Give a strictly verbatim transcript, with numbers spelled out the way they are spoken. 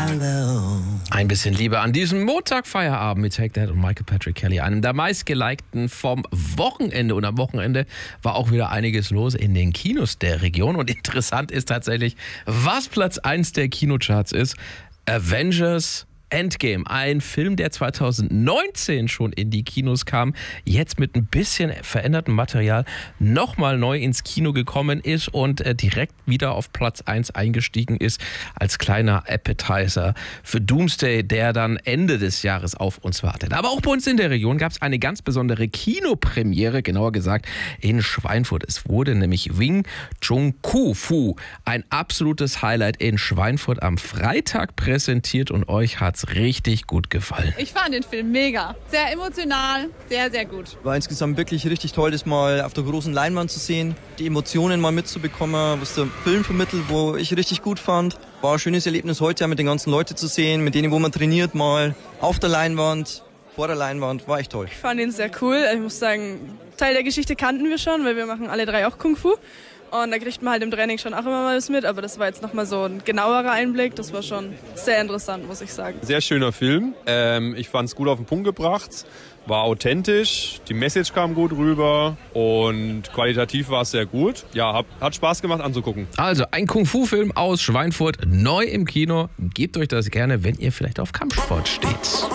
Hallo. Ein bisschen Liebe an diesem Montagfeierabend mit Take That und Michael Patrick Kelly, einem der meistgelikten vom Wochenende. Und am Wochenende war auch wieder einiges los in den Kinos der Region. Und interessant ist tatsächlich, was Platz eins der Kinocharts ist. Avengers Endgame, ein Film, der zweitausendneunzehn schon in die Kinos kam, jetzt mit ein bisschen verändertem Material nochmal neu ins Kino gekommen ist und direkt wieder auf Platz eins eingestiegen ist als kleiner Appetizer für Doomsday, der dann Ende des Jahres auf uns wartet. Aber auch bei uns in der Region gab es eine ganz besondere Kinopremiere, genauer gesagt in Schweinfurt. Es wurde nämlich Wing Chun Kung Fu, ein absolutes Highlight in Schweinfurt am Freitag präsentiert und euch hat richtig gut gefallen. Ich fand den Film mega. Sehr emotional, sehr, sehr gut. War insgesamt wirklich richtig toll, das mal auf der großen Leinwand zu sehen, die Emotionen mal mitzubekommen, was der Film vermittelt, wo ich richtig gut fand. War ein schönes Erlebnis heute, mit den ganzen Leuten zu sehen, mit denen, wo man trainiert, mal auf der Leinwand, vor der Leinwand. War echt toll. Ich fand ihn sehr cool. Ich muss sagen, Teil der Geschichte kannten wir schon, weil wir machen alle drei auch Kung Fu. Und da kriegt man halt im Training schon auch immer mal was mit, aber das war jetzt nochmal so ein genauerer Einblick. Das war schon sehr interessant, muss ich sagen. Sehr schöner Film. Ähm, ich fand es gut auf den Punkt gebracht. War authentisch, die Message kam gut rüber und qualitativ war es sehr gut. Ja, hab, hat Spaß gemacht anzugucken. Also ein Kung-Fu-Film aus Schweinfurt, neu im Kino. Gebt euch das gerne, wenn ihr vielleicht auf Kampfsport steht.